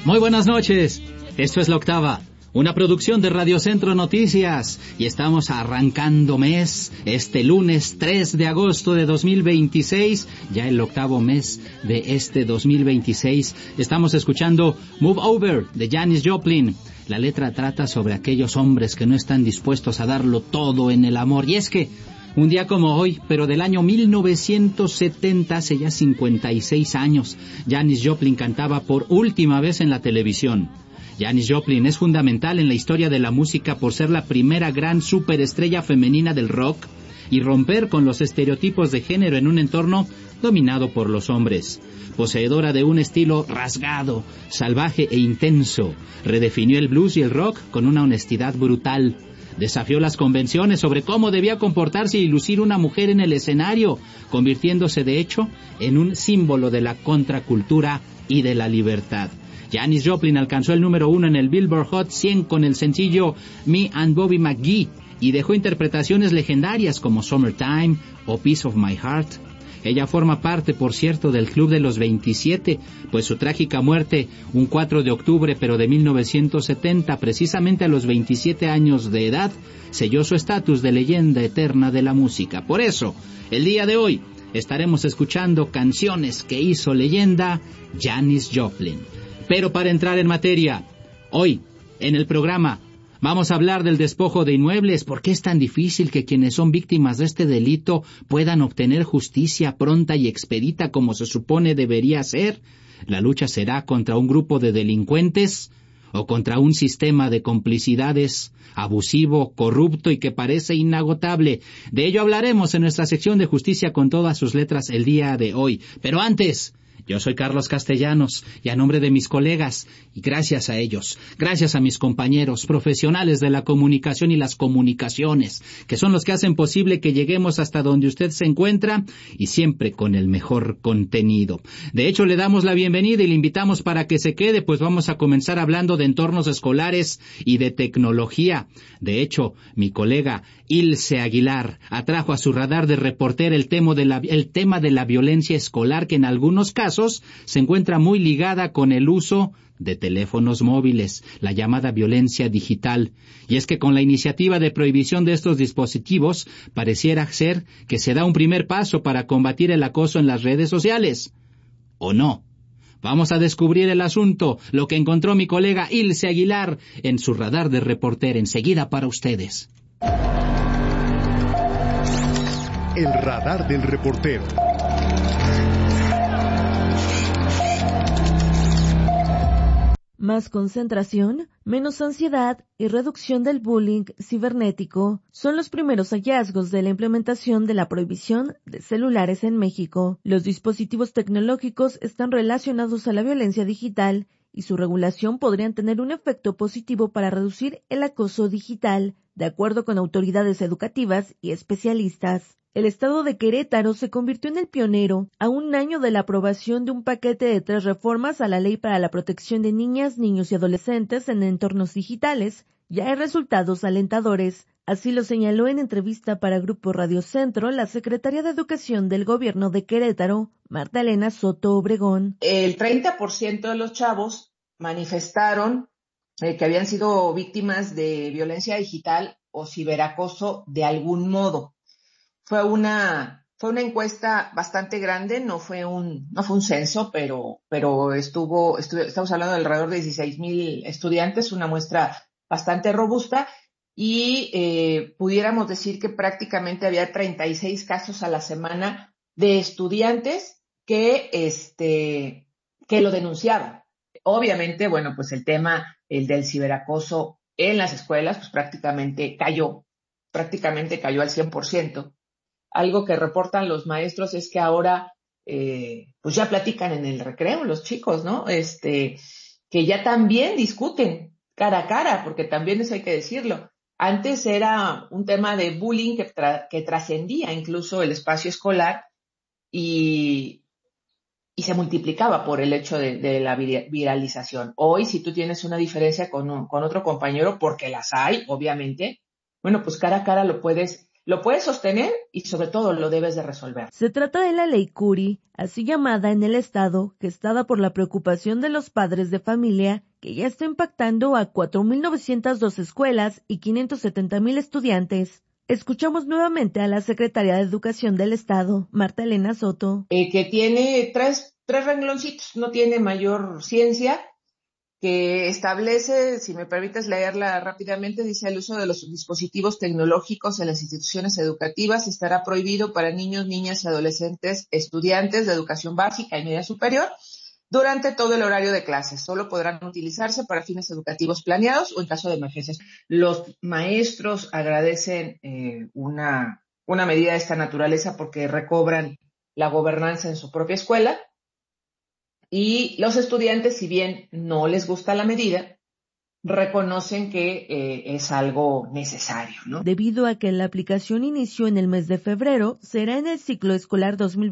Muy buenas noches. Esto es La Octava, una producción de Radio Centro Noticias, y estamos arrancando mes, este lunes 3 de agosto de 2026, ya el octavo mes de este 2026. Estamos escuchando Move Over de Janis Joplin. La letra trata sobre aquellos hombres que no están dispuestos a darlo todo en el amor. Y es que un día como hoy, pero del año 1970, hace ya 56 años, Janis Joplin cantaba por última vez en la televisión. Janis Joplin es fundamental en la historia de la música por ser la primera gran superestrella femenina del rock y romper con los estereotipos de género en un entorno dominado por los hombres. Poseedora de un estilo rasgado, salvaje e intenso, redefinió el blues y el rock con una honestidad brutal. Desafió las convenciones sobre cómo debía comportarse y lucir una mujer en el escenario, convirtiéndose de hecho en un símbolo de la contracultura y de la libertad. Janis Joplin alcanzó el número 1 en el Billboard Hot 100 con el sencillo Me and Bobby McGee y dejó interpretaciones legendarias como Summertime o Piece of My Heart. Ella forma parte, por cierto, del Club de los 27, pues su trágica muerte, un 4 de octubre, pero de 1970, precisamente a los 27 años de edad, selló su estatus de leyenda eterna de la música. Por eso, el día de hoy, estaremos escuchando canciones que hizo leyenda Janis Joplin. Pero para entrar en materia, hoy, en el programa, vamos a hablar del despojo de inmuebles. ¿Por qué es tan difícil que quienes son víctimas de este delito puedan obtener justicia pronta y expedita como se supone debería ser? ¿La lucha será contra un grupo de delincuentes o contra un sistema de complicidades abusivo, corrupto y que parece inagotable? De ello hablaremos en nuestra sección de Justicia con todas sus letras el día de hoy. Pero antes, yo soy Carlos Castellanos, y a nombre de mis colegas, y gracias a ellos, gracias a mis compañeros profesionales de la comunicación y las comunicaciones, que son los que hacen posible que lleguemos hasta donde usted se encuentra, y siempre con el mejor contenido. De hecho, le damos la bienvenida y le invitamos para que se quede, pues vamos a comenzar hablando de entornos escolares y de tecnología. De hecho, mi colega Ilse Aguilar atrajo a su radar de reportera el tema de la violencia escolar, que en algunos casos se encuentra muy ligada con el uso de teléfonos móviles, la llamada violencia digital. Y es que con la iniciativa de prohibición de estos dispositivos, pareciera ser que se da un primer paso para combatir el acoso en las redes sociales. ¿O no? Vamos a descubrir el asunto, lo que encontró mi colega Ilse Aguilar en su radar de reportera, enseguida para ustedes. El radar del reportero. Más concentración, menos ansiedad y reducción del bullying cibernético son los primeros hallazgos de la implementación de la prohibición de celulares en México. Los dispositivos tecnológicos están relacionados a la violencia digital y su regulación podrían tener un efecto positivo para reducir el acoso digital, de acuerdo con autoridades educativas y especialistas. El estado de Querétaro se convirtió en el pionero a un año de la aprobación de un paquete de 3 reformas a la Ley para la Protección de Niñas, Niños y Adolescentes en entornos digitales. Ya hay resultados alentadores. Así lo señaló en entrevista para Grupo Radio Centro la secretaria de Educación del Gobierno de Querétaro, Marta Elena Soto Obregón. El 30% de los chavos manifestaron que habían sido víctimas de violencia digital o ciberacoso de algún modo. Fue una encuesta bastante grande, no fue un censo, pero estamos hablando de alrededor de 16,000 estudiantes, una muestra bastante robusta, y pudiéramos decir que prácticamente había 36 casos a la semana de estudiantes que lo denunciaban. Obviamente, bueno, pues el del ciberacoso en las escuelas, pues prácticamente cayó al 100%. Algo que reportan los maestros es que ahora, pues ya platican en el recreo los chicos, ¿no? Que ya también discuten cara a cara, porque también eso hay que decirlo. Antes era un tema de bullying que trascendía incluso el espacio escolar y se multiplicaba por el hecho de la viralización. Hoy, si tú tienes una diferencia con otro compañero, porque las hay, obviamente, bueno, pues cara a cara lo puedes lo puedes sostener y sobre todo lo debes de resolver. Se trata de la Ley Curi, así llamada en el Estado, gestada por la preocupación de los padres de familia, que ya está impactando a 4.902 escuelas y 570.000 estudiantes. Escuchamos nuevamente a la secretaria de Educación del Estado, Marta Elena Soto. Que tiene tres rengloncitos, no tiene mayor ciencia, que establece, si me permites leerla rápidamente, dice: el uso de los dispositivos tecnológicos en las instituciones educativas estará prohibido para niños, niñas y adolescentes, estudiantes de educación básica y media superior, durante todo el horario de clases. Solo podrán utilizarse para fines educativos planeados o en caso de emergencias. Los maestros agradecen una medida de esta naturaleza porque recobran la gobernanza en su propia escuela. Y los estudiantes, si bien no les gusta la medida, reconocen que es algo necesario, ¿no? Debido a que la aplicación inició en el mes de febrero, será en el ciclo escolar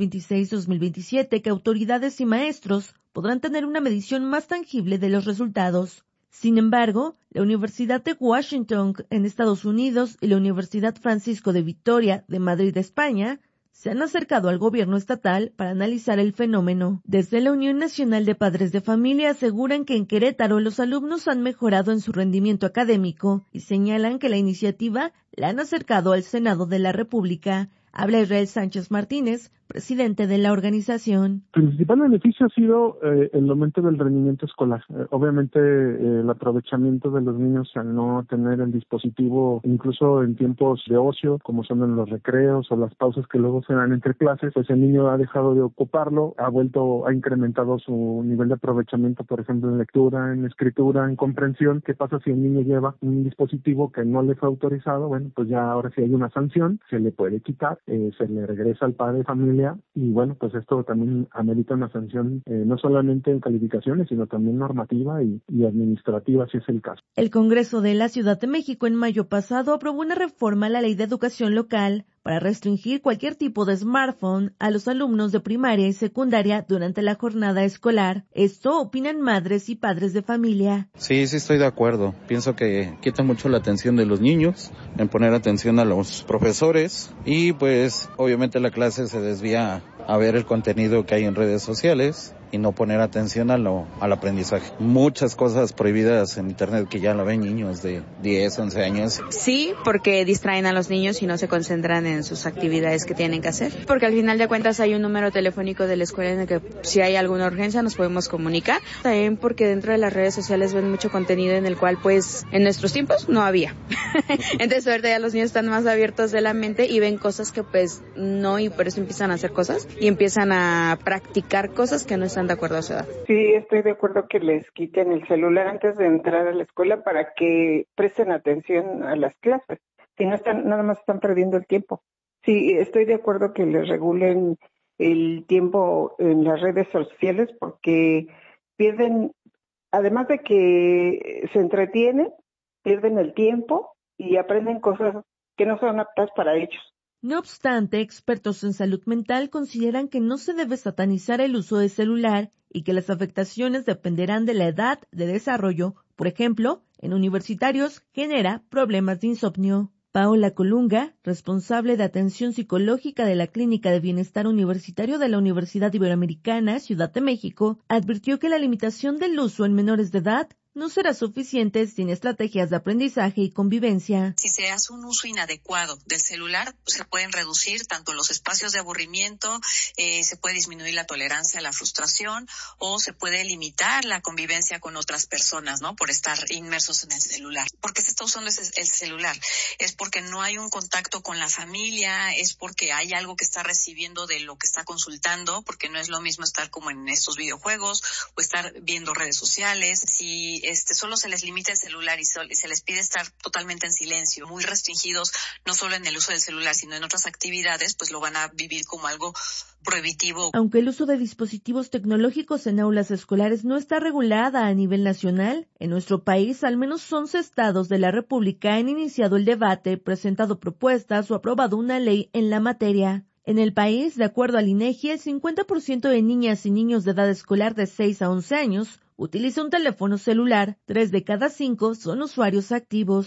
2026-2027 que autoridades y maestros podrán tener una medición más tangible de los resultados. Sin embargo, la Universidad de Washington en Estados Unidos y la Universidad Francisco de Vitoria de Madrid, España, se han acercado al gobierno estatal para analizar el fenómeno. Desde la Unión Nacional de Padres de Familia aseguran que en Querétaro los alumnos han mejorado en su rendimiento académico y señalan que la iniciativa la han acercado al Senado de la República. Habla Israel Sánchez Martínez, presidente de la organización. El principal beneficio ha sido el aumento del rendimiento escolar. Obviamente el aprovechamiento de los niños al no tener el dispositivo incluso en tiempos de ocio, como son en los recreos o las pausas que luego se dan entre clases, pues el niño ha dejado de ocuparlo, ha incrementado su nivel de aprovechamiento, por ejemplo, en lectura, en escritura, en comprensión. ¿Qué pasa si el niño lleva un dispositivo que no le fue autorizado? Bueno, pues ya ahora sí hay una sanción, se le puede quitar, se le regresa al padre de familia. Y bueno, pues esto también amerita una sanción no solamente en calificaciones, sino también normativa y administrativa, si es el caso. El Congreso de la Ciudad de México en mayo pasado aprobó una reforma a la Ley de Educación Local para restringir cualquier tipo de smartphone a los alumnos de primaria y secundaria durante la jornada escolar. Esto opinan madres y padres de familia. Sí, estoy de acuerdo. Pienso que quita mucho la atención de los niños, en poner atención a los profesores y pues obviamente la clase se desvía a ver el contenido que hay en redes sociales y no poner atención al aprendizaje. Muchas cosas prohibidas en internet que ya lo ven niños de 10, 11 años. Sí, porque distraen a los niños y no se concentran en sus actividades que tienen que hacer. Porque al final de cuentas hay un número telefónico de la escuela en el que si hay alguna urgencia nos podemos comunicar. También porque dentro de las redes sociales ven mucho contenido en el cual pues en nuestros tiempos no había. Entonces ahorita ya los niños están más abiertos de la mente y ven cosas que pues no, y por eso empiezan a hacer cosas y empiezan a practicar cosas que no están de acuerdo a su edad. Sí, estoy de acuerdo que les quiten el celular antes de entrar a la escuela para que presten atención a las clases. Si no están, nada más están perdiendo el tiempo. Sí, estoy de acuerdo que les regulen el tiempo en las redes sociales porque pierden, además de que se entretienen, pierden el tiempo y aprenden cosas que no son aptas para ellos. No obstante, expertos en salud mental consideran que no se debe satanizar el uso de celular y que las afectaciones dependerán de la edad de desarrollo. Por ejemplo, en universitarios genera problemas de insomnio. Paola Colunga, responsable de atención psicológica de la Clínica de Bienestar Universitario de la Universidad Iberoamericana, Ciudad de México, advirtió que la limitación del uso en menores de edad no será suficiente sin estrategias de aprendizaje y convivencia. Si se hace un uso inadecuado del celular, pues se pueden reducir tanto los espacios de aburrimiento, se puede disminuir la tolerancia a la frustración o se puede limitar la convivencia con otras personas, ¿no? Por estar inmersos en el celular. ¿Por qué se está usando el celular? Es porque no hay un contacto con la familia, es porque hay algo que está recibiendo de lo que está consultando, porque no es lo mismo estar como en estos videojuegos o estar viendo redes sociales. Si solo se les limita el celular y se les pide estar totalmente en silencio, muy restringidos, no solo en el uso del celular, sino en otras actividades, pues lo van a vivir como algo prohibitivo. Aunque el uso de dispositivos tecnológicos en aulas escolares no está regulada a nivel nacional, en nuestro país al menos 11 estados de la República han iniciado el debate, presentado propuestas o aprobado una ley en la materia. En el país, de acuerdo al INEGI, el 50% de niñas y niños de edad escolar de 6 a 11 años utiliza un teléfono celular, 3 de cada 5 son usuarios activos.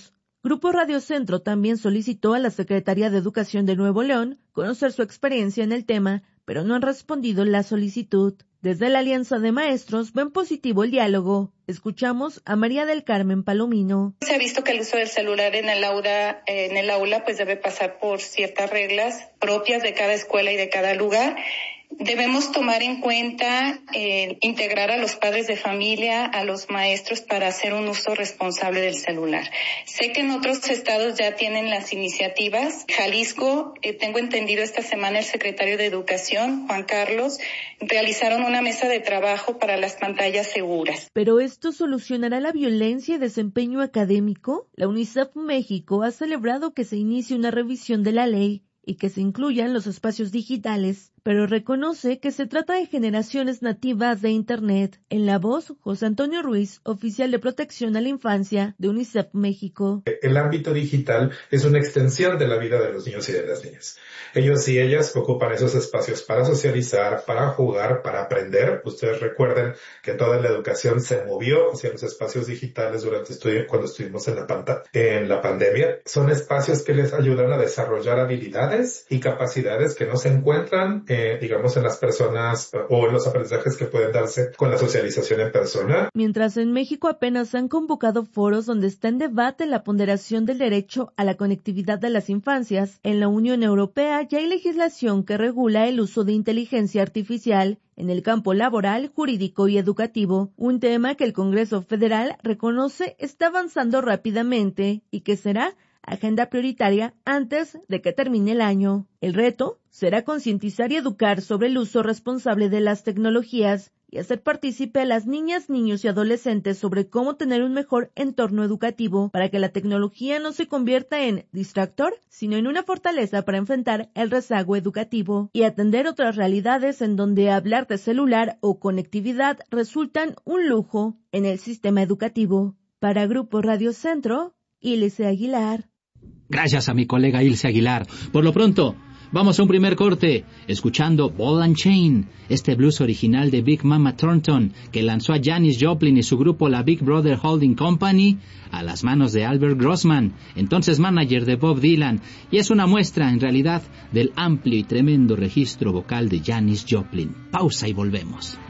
Grupo Radio Centro también solicitó a la Secretaría de Educación de Nuevo León conocer su experiencia en el tema, pero no han respondido la solicitud. Desde la Alianza de Maestros ven positivo el diálogo. Escuchamos a María del Carmen Palomino. Se ha visto que el uso del celular en el aula pues debe pasar por ciertas reglas propias de cada escuela y de cada lugar. Debemos tomar en cuenta integrar a los padres de familia, a los maestros para hacer un uso responsable del celular. Sé que en otros estados ya tienen las iniciativas. Jalisco, tengo entendido esta semana el secretario de Educación, Juan Carlos, realizaron una mesa de trabajo para las pantallas seguras. ¿Pero esto solucionará la violencia y desempeño académico? La UNICEF México ha celebrado que se inicie una revisión de la ley y que se incluyan los espacios digitales, pero reconoce que se trata de generaciones nativas de Internet. En la voz, José Antonio Ruiz, oficial de protección a la infancia de UNICEF México. El ámbito digital es una extensión de la vida de los niños y de las niñas. Ellos y ellas ocupan esos espacios para socializar, para jugar, para aprender. Ustedes recuerden que toda la educación se movió hacia los espacios digitales cuando estuvimos en la pandemia. Son espacios que les ayudan a desarrollar habilidades y capacidades que no se encuentran en las personas o en los aprendizajes que pueden darse con la socialización en persona. Mientras en México apenas han convocado foros donde está en debate la ponderación del derecho a la conectividad de las infancias, en la Unión Europea ya hay legislación que regula el uso de inteligencia artificial en el campo laboral, jurídico y educativo, un tema que el Congreso Federal reconoce está avanzando rápidamente y que será agenda prioritaria antes de que termine el año. El reto será concientizar y educar sobre el uso responsable de las tecnologías y hacer partícipe a las niñas, niños y adolescentes sobre cómo tener un mejor entorno educativo para que la tecnología no se convierta en distractor, sino en una fortaleza para enfrentar el rezago educativo y atender otras realidades en donde hablar de celular o conectividad resultan un lujo en el sistema educativo. Para Grupo Radio Centro, Ilse Aguilar. Gracias a mi colega Ilse Aguilar. Por lo pronto, vamos a un primer corte, escuchando Ball and Chain, este blues original de Big Mama Thornton, que lanzó a Janis Joplin y su grupo la Big Brother Holding Company a las manos de Albert Grossman, entonces manager de Bob Dylan, y es una muestra, en realidad, del amplio y tremendo registro vocal de Janis Joplin. Pausa y volvemos.